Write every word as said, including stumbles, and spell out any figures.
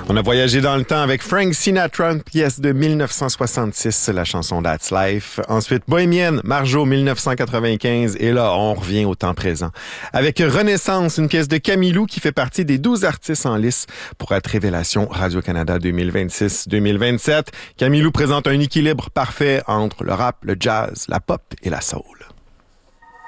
On a voyagé dans le temps avec Frank Sinatra, une pièce de dix-neuf cent soixante-six, la chanson That's Life. Ensuite, Bohémienne, Marjo, dix-neuf cent quatre-vingt-quinze. Et là, on revient au temps présent. Avec Renaissance, une pièce de Camilou qui fait partie des douze artistes en lice pour être Révélation Radio-Canada deux mille vingt-six deux mille vingt-sept. Camilou présente un équilibre parfait entre le rap, le jazz, la pop et la soul.